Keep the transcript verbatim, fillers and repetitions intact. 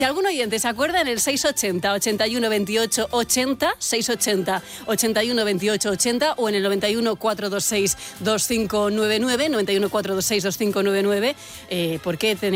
Si algún oyente se acuerda, en el seis ochenta, ochenta y uno, veintiocho, ochenta, seis ochenta, ochenta y uno, veintiocho, ochenta o en el noventa y uno, cuatrocientos veintiséis, veinticinco noventa y nueve, noventa y uno, cuatrocientos veintiséis, veinticinco noventa y nueve, eh, ¿por qué tenemos